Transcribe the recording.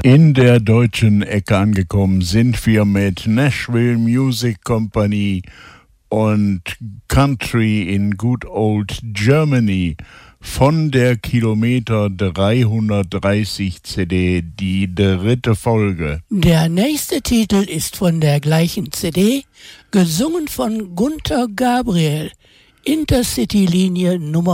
In der deutschen Ecke angekommen sind wir mit Nashville Music Company und Country in Good Old Germany von der Kilometer 330 CD, die dritte Folge. Der nächste Titel ist von der gleichen CD, gesungen von Gunter Gabriel, Intercity-Linie Nummer